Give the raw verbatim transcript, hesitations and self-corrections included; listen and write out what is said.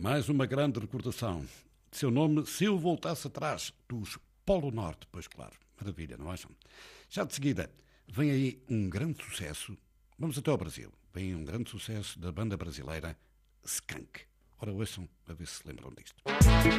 Mais uma grande recordação de seu nome Se Eu Voltasse Atrás, dos Polo Norte. Pois claro, maravilha, não acham? Já de seguida, vem aí um grande sucesso. Vamos até ao Brasil. Vem aí um grande sucesso da banda brasileira Skank. Ora, ouçam, a ver se se lembram disto.